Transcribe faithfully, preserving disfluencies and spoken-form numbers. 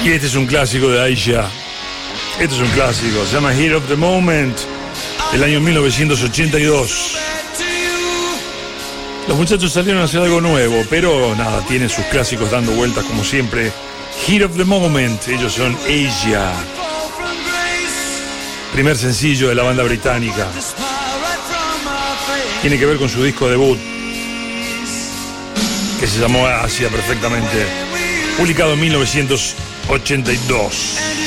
Y este es un clásico de Aisha. Este es un clásico, se llama Heat of the Moment, del año mil novecientos ochenta y dos. Los muchachos salieron a hacer algo nuevo, pero nada, tienen sus clásicos dando vueltas como siempre. Heat of the Moment, ellos son Asia. Primer sencillo de la banda británica. Tiene que ver con su disco debut, que se llamó Asia perfectamente, publicado en mil novecientos ochenta y dos.